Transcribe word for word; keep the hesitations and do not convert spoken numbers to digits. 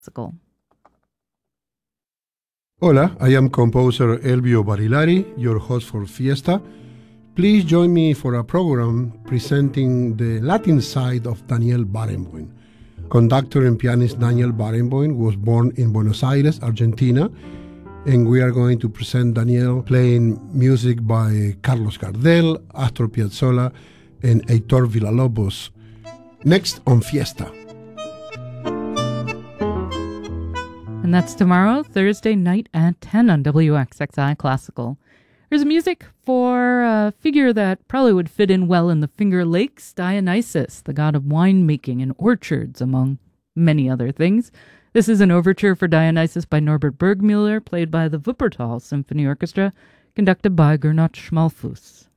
Classical. Hola, I am composer Elvio Barilari, your host for Fiesta. Please join me for a program presenting the Latin side of Daniel Barenboim. Conductor and pianist Daniel Barenboim was born in Buenos Aires, Argentina, and we are going to present Daniel playing music by Carlos Gardel, Astor Piazzolla, and Heitor Villa-Lobos. Next on Fiesta. And that's tomorrow, Thursday night at ten on W X X I Classical. There's music for a figure that probably would fit in well in the Finger Lakes, Dionysus, the god of winemaking and orchards, among many other things. This is an overture for Dionysus by Norbert Burgmüller, played by the Wuppertal Symphony Orchestra, conducted by Gernot Schmalfuss.